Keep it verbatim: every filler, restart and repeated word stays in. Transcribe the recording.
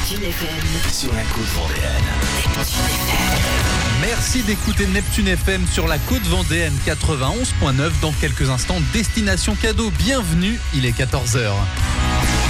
Neptune F M. Sur la côte vendéenne. Neptune F M. Merci d'écouter Neptune F M sur la côte vendéenne quatre-vingt-onze point neuf. Dans quelques instants, destination cadeau. Bienvenue, il est quatorze heures.